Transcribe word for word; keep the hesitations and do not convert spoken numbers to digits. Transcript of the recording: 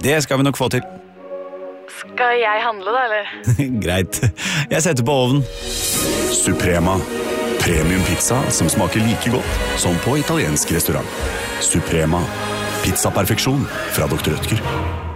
Det skal vi nok få til. Skal jeg handle da, eller? Greit, jeg setter på ovnen. Suprema. Premium pizza som smaker like godt som på italiensk restaurant. Suprema. Pizza perfeksjon fra doktor Rødtger.